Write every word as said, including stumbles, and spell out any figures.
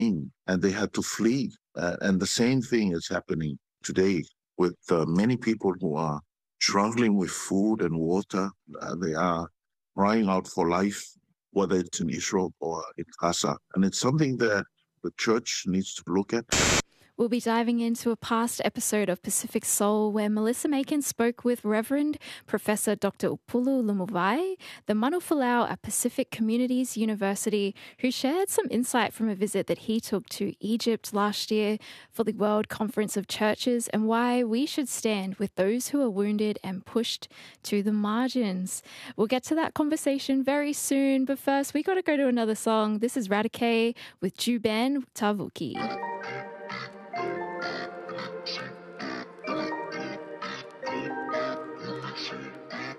in and they had to flee. Uh, and the same thing is happening today with uh, many people who are struggling with food and water. Uh, they are crying out for life, whether it's in Israel or in Gaza. And it's something that the church needs to look at. We'll be diving into a past episode of Pacific Soul where Melissa Makin spoke with Reverend Professor Doctor Upulu Lumuvai, the Manufalau at Pacific Communities University, who shared some insight from a visit that he took to Egypt last year for the World Conference of Churches and why we should stand with those who are wounded and pushed to the margins. We'll get to that conversation very soon, but first we got to go to another song. This is Radicay with Juben Tavuki.